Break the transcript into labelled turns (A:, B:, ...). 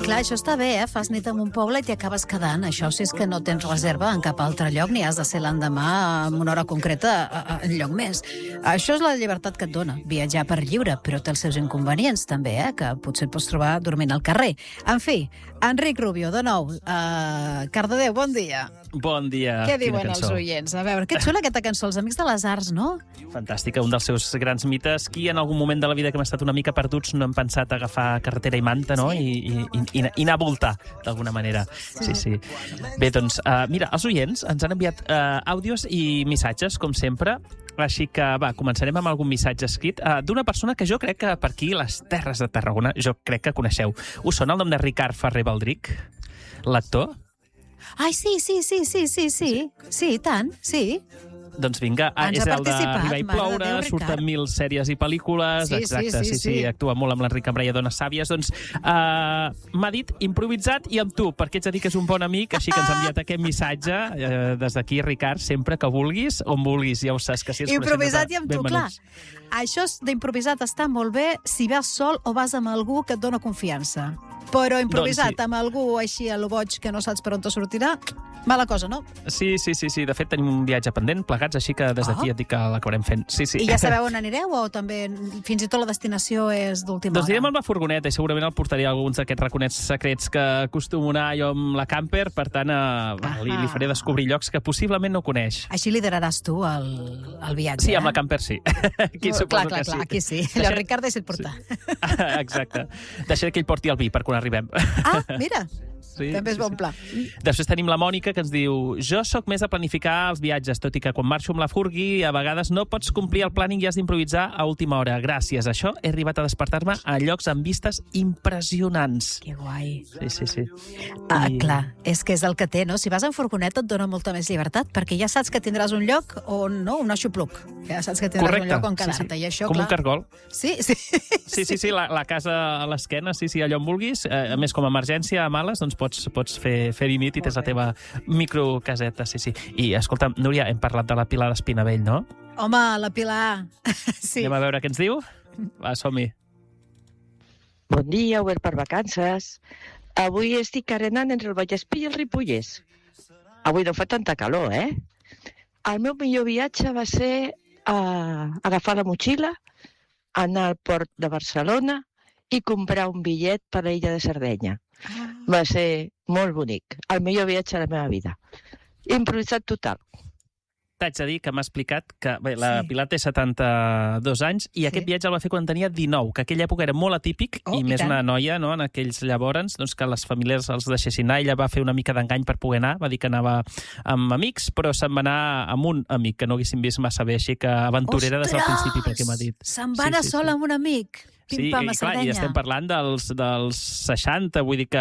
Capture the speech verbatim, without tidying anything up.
A: clar, això està bé, eh? Fas nit en un poble i t'hi acabes quedant. Això si és que no tens reserva en cap altre lloc ni has de ser l'endemà en una hora concreta en lloc més. Això és la llibertat que et dona, viatjar per lliure, però té els seus inconvenients també, eh? Que potser et pots trobar dormint al carrer. En fi, Enric Rubio, de nou, uh, Cardedeu, bon dia.
B: Bon dia.
A: Què diuen els oients? A veure, que xula aquesta cançó, Els amics de les arts, no?
B: Fantàstica, un dels seus grans mites. Qui en algun moment de la vida que hem estat una mica perduts no hem pensat agafar carretera i manta, no?
A: Sí.
B: I, i, i, i anar a voltar, d'alguna manera. Sí, sí. Bé, doncs, uh, mira, els oients ens han enviat uh, àudios i missatges, com sempre, així que, va, començarem amb algun missatge escrit uh, d'una persona que jo crec que per aquí, les Terres de Tarragona, jo crec que coneixeu. Us sona el nom de Ricard Ferrer Baldric, l'actor?
A: Ai, sí, sí, sí, sí, sí, sí, sí, i tant, sí.
B: Doncs vinga,
A: Ens
B: és
A: ha
B: el de
A: participat,
B: Arribar i
A: mare de
B: ploure,
A: Déu,
B: surt
A: Ricard.
B: en mil sèries i pel·lícules,
A: Sí, sí,
B: exacte,
A: sí,
B: sí, sí,
A: sí.
B: actua molt amb l'Enric Cambray a Dones Sàvies. Doncs uh, m'ha dit improvisat i amb tu, perquè ets a dir que és un bon amic, així que ens ha enviat aquest missatge. Uh, des d'aquí, Ricard, sempre que vulguis, on vulguis, ja ho saps que si ens
A: Improvisat i amb tu, clar.
B: benvenuts.
A: Això d'improvisat està molt bé si vas sol o vas amb algú que et dona confiança. Però improvisat
B: Doncs sí.
A: amb algú així a lo boig que no saps per on te sortirà, mala cosa, no?
B: Sí, sí, sí, sí, de fet tenim un viatge pendent plegats, així que des d'aquí
A: Oh.
B: et dic que l'acabarem fent. Sí, sí.
A: I ja sabeu on anireu o també fins i tot la destinació és d'última
B: Doncs
A: hora?
B: direm amb la furgoneta i segurament el portaré a alguns d'aquests raconets secrets que acostumo a anar jo amb la camper, per tant, eh, va, li, li faré descobrir llocs que possiblement no coneix.
A: Així lideraràs tu el, el viatge,
B: Sí,
A: eh?
B: amb la camper sí. Aquí suposo
A: clar, clar,
B: que
A: clar,
B: sí.
A: aquí sí.
B: Deixaré-
A: Allò, Ricard, deixa't portar.
B: Exacte. Deixaré que ell porti el vi per quan arribem.
A: Ah, mira,
B: Sí,
A: també és
B: sí,
A: bon
B: sí.
A: pla.
B: Després tenim la Mònica, que ens diu: jo sóc més de planificar els viatges, tot i que quan marxo amb la furgui a vegades no pots complir el planning i has d'improvisar a última hora. Gràcies a això he arribat a despertar-me a llocs amb vistes impressionants.
A: Que guai.
B: Sí, sí, sí.
A: Ah,
B: I-
A: clar, és que és el que té, no? Si vas en furgoneta et dona molta més llibertat, perquè ja saps que tindràs un lloc on, no? Un aixopluc. Ja saps que tindràs
B: Correcte.
A: un lloc on
B: Sí,
A: quedar-te.
B: sí.
A: I això,
B: Com
A: clar...
B: un cargol.
A: Sí, sí.
B: Sí, sí, sí, la, la casa a l'esquena, sí, sí, allò on vulguis. Eh, a més, com a emergència, a males, doncs pots, pots fer, fer nit i tens la teva microcaseta, sí, sí. I, escolta, Núria, hem parlat de la Pilar d'Espinavell, no?
A: Home, la Pilar... Sí.
B: Anem a veure què ens diu? Va, som-hi.
C: Bon dia, obert per vacances. Avui estic arenant entre el Vallespí i el Ripollès. Avui no fa tanta calor, eh? El meu millor viatge va ser uh, agafar la motxilla, anar al port de Barcelona i comprar un bitllet per a l'illa de Sardenya.
A: Ah.
C: Va ser molt bonic. El millor viatge de la meva vida. Improvisat total.
B: T'haig de dir que m'ha explicat que bé, la
A: Sí.
B: Pilar té setanta-dos anys i
A: Sí.
B: aquest viatge el va fer quan tenia dinou, que aquella època era molt atípic
A: Oh,
B: i
A: i
B: més
A: tant.
B: una noia, no?, en aquells llavors, doncs, que les famílies els deixessin anar. Ella va fer una mica d'engany per poder anar, va dir que anava amb amics, però se'n va anar amb un amic que no haguéssim vist massa bé, així que aventurera des del principi, pel que m'ha dit.
A: Se'n va
B: Sí,
A: anar
B: sí,
A: sola
B: sí.
A: amb un amic.
B: Sí,
A: Pim-pam
B: i,
A: a
B: clar, i
A: Sardenya.
B: estem parlant dels, dels seixanta, vull dir que